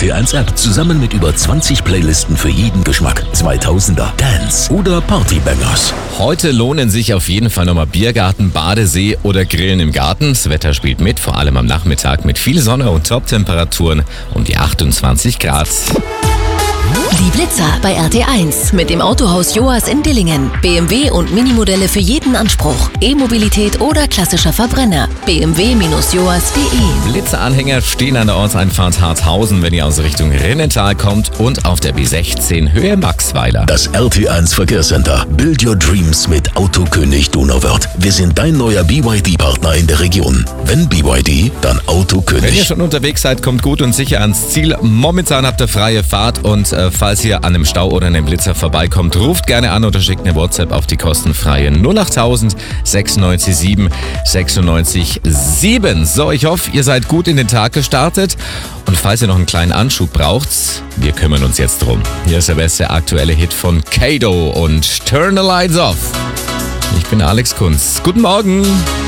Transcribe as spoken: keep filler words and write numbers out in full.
T eins App. Zusammen mit über zwanzig Playlisten für jeden Geschmack. zweitausender, Dance oder Partybangers. Heute lohnen sich auf jeden Fall nochmal Biergarten, Badesee oder Grillen im Garten. Das Wetter spielt mit, vor allem am Nachmittag mit viel Sonne und Top-Temperaturen um die achtundzwanzig Grad. Die Blitzer bei R T eins mit dem Autohaus Joas in Dillingen. B M W und Minimodelle für jeden Anspruch. E-Mobilität oder klassischer Verbrenner. b m w Bindestrich joas punkt de. Blitzeranhänger stehen an der Ortseinfahrt Harthausen, wenn ihr aus Richtung Rinnetal kommt, und auf der B sechzehn Höhe Maxweiler. Das R T eins Verkehrscenter. Build your dreams mit Autokönig Donauwörth. Wir sind dein neuer B Y D-Partner in der Region. Wenn B Y D, dann Autokönig. Wenn ihr schon unterwegs seid, kommt gut und sicher ans Ziel. Momentan habt ihr freie Fahrt und äh, falls ihr an einem Stau oder einem Blitzer vorbeikommt, ruft gerne an oder schickt eine WhatsApp auf die kostenfreie null achttausend sechsundneunzig sieben sechsundneunzig sieben. So, ich hoffe, ihr seid gut in den Tag gestartet und falls ihr noch einen kleinen Anschub braucht, wir kümmern uns jetzt drum. Hier ist der beste aktuelle Hit von Kato und Turn the Lights Off. Ich bin Alex Kunz. Guten Morgen.